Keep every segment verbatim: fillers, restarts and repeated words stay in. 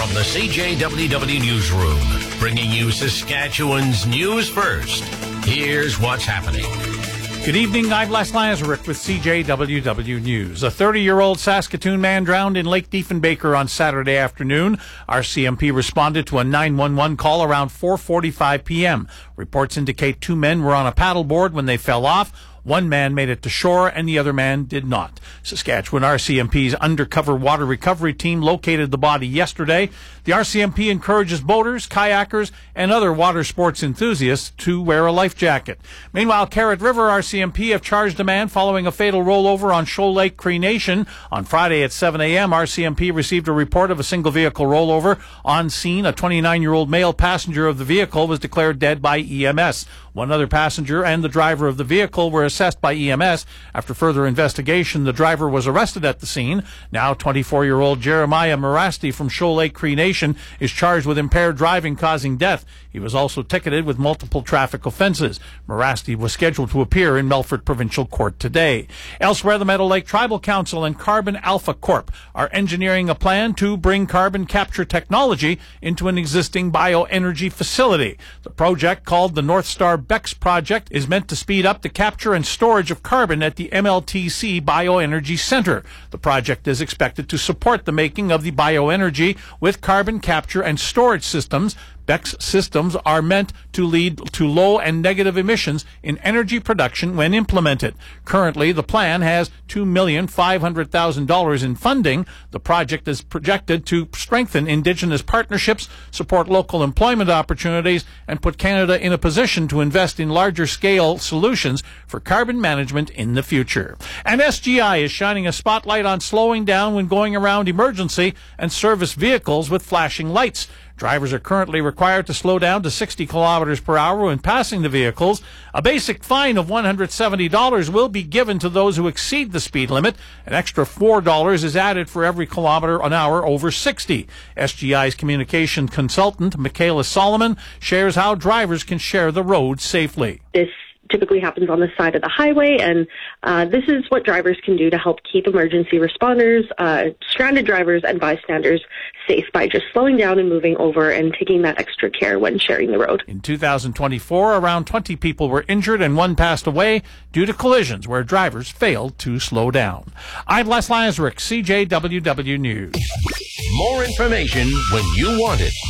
From the C J W W Newsroom, bringing you Saskatchewan's news first. Here's what's happening. Good evening, I'm Les Lazaruk with C J W W News. A thirty-year-old Saskatoon man drowned in Lake Diefenbaker on Saturday afternoon. R C M P responded to a nine one one call around four forty-five p.m. Reports indicate two men were on a paddleboard when they fell off. One man made it to shore and the other man did not. Saskatchewan R C M P's undercover water recovery team located the body yesterday. The R C M P encourages boaters, kayakers, and other water sports enthusiasts to wear a life jacket. Meanwhile, Carrot River R C M P have charged a man following a fatal rollover on Shoal Lake Cree Nation. On Friday at seven a.m., R C M P received a report of a single vehicle rollover. On scene, a twenty-nine-year-old male passenger of the vehicle was declared dead by E M S. One other passenger and the driver of the vehicle were assessed by E M S. After further investigation, the driver was arrested at the scene. Now twenty-four-year-old Jeremiah Marasti from Shoal Lake Cree Nation is charged with impaired driving causing death. He was also ticketed with multiple traffic offenses. Marasti was scheduled to appear in Melfort Provincial Court today. Elsewhere, the Meadow Lake Tribal Council and Carbon Alpha Corp are engineering a plan to bring carbon capture technology into an existing bioenergy facility. The project, called the North Star BEX project, is meant to speed up the capture and storage of carbon at the M L T C Bioenergy Center. The project is expected to support the making of the bioenergy with carbon capture and storage systems. BEX systems are meant to lead to low and negative emissions in energy production when implemented. Currently, the plan has two million five hundred thousand dollars in funding. The project is projected to strengthen Indigenous partnerships, support local employment opportunities, and put Canada in a position to invest in larger-scale solutions for carbon management in the future. And S G I is shining a spotlight on slowing down when going around emergency and service vehicles with flashing lights. Drivers are currently required to slow down to sixty kilometers per hour when passing the vehicles. A basic fine of one hundred seventy dollars will be given to those who exceed the speed limit. An extra four dollars is added for every kilometer an hour over sixty. S G I's communication consultant, Michaela Solomon, shares how drivers can share the road safely. This typically happens on the side of the highway, and uh, this is what drivers can do to help keep emergency responders, uh, stranded drivers, and bystanders safe by just slowing down and moving over and taking that extra care when sharing the road. In two thousand twenty-four, around twenty people were injured and one passed away due to collisions where drivers failed to slow down. I'm Les Lazaruk, C J W W News. More information when you want it.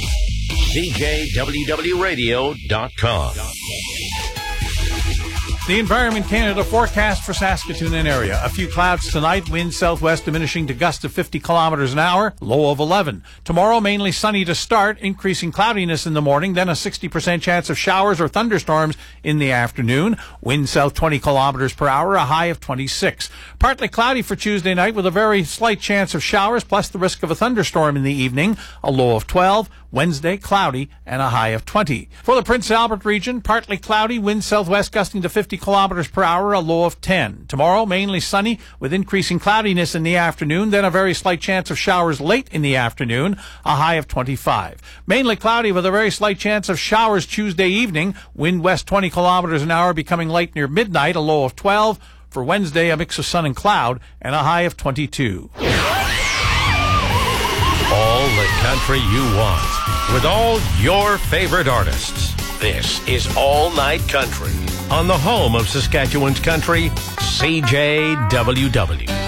C J W W radio dot com. The Environment Canada forecast for Saskatoon and area. A few clouds tonight, wind southwest diminishing to gusts of fifty kilometers an hour, low of eleven. Tomorrow, mainly sunny to start, increasing cloudiness in the morning, then a sixty percent chance of showers or thunderstorms in the afternoon. Wind south twenty kilometers per hour, a high of twenty-six. Partly cloudy for Tuesday night with a very slight chance of showers, plus the risk of a thunderstorm in the evening, a low of twelve. Wednesday, cloudy and a high of twenty. For the Prince Albert region, partly cloudy, wind southwest gusting to fifty kilometers per hour, a low of ten. Tomorrow, mainly sunny with increasing cloudiness in the afternoon, then a very slight chance of showers late in the afternoon, a high of twenty-five. Mainly cloudy with a very slight chance of showers Tuesday evening, wind west twenty kilometers an hour becoming light near midnight, a low of twelve. For Wednesday, a mix of sun and cloud and a high of twenty-two. All the country you want, with all your favorite artists. This is All Night Country on the home of Saskatchewan's country, C J W W.